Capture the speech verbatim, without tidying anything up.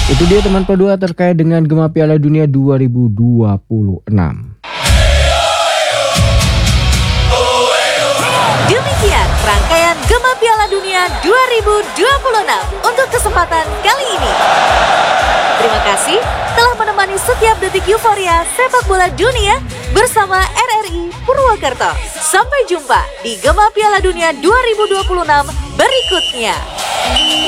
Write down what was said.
Itu dia teman P dua terkait dengan Gema Piala Dunia dua ribu dua puluh enam. Demikian rangkaian Gema Piala Dunia dua ribu dua puluh enam untuk kesempatan kali ini. Terima kasih telah menemani setiap detik euforia sepak bola dunia bersama R R I Purwakarta. Sampai jumpa di Gema Piala Dunia dua ribu dua puluh enam berikutnya.